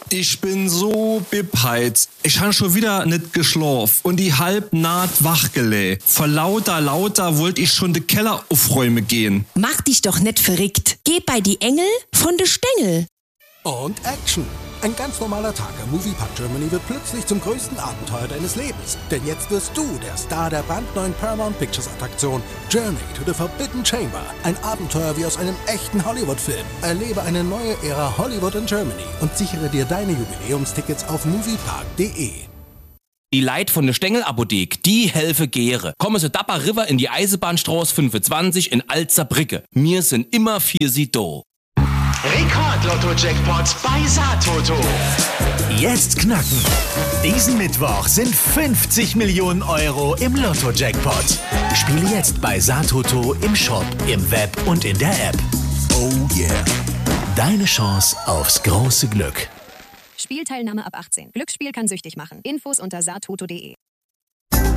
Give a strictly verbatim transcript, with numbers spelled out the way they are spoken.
Ich bin so bepeizt. Ich han schon wieder nicht geschlafen und die halb naht wachgelegt. Vor lauter, lauter wollte ich schon de Keller aufräumen gehen. Mach dich doch nicht verrückt. Geh bei die Engel von de Stängel. Und Action! Ein ganz normaler Tag am Moviepark Germany wird plötzlich zum größten Abenteuer deines Lebens. Denn jetzt wirst du der Star der brandneuen Paramount Pictures Attraktion Journey to the Forbidden Chamber. Ein Abenteuer wie aus einem echten Hollywood-Film. Erlebe eine neue Ära Hollywood in Germany und sichere dir deine Jubiläumstickets auf moviepark punkt de. Die Leit von der Stengel-Apothek, die helfe Gere. Komme so Dapper River in die Eisenbahnstraße fünfundzwanzig in Alzerbrücke. Mir sind immer für sie do. Rekord-Lotto-Jackpots bei Saartoto. Jetzt knacken. Diesen Mittwoch sind fünfzig Millionen Euro im Lotto-Jackpot. Spiele jetzt bei Saartoto im Shop, im Web und in der App. Oh yeah. Deine Chance aufs große Glück. Spielteilnahme ab achtzehn. Glücksspiel kann süchtig machen. Infos unter saartoto punkt de.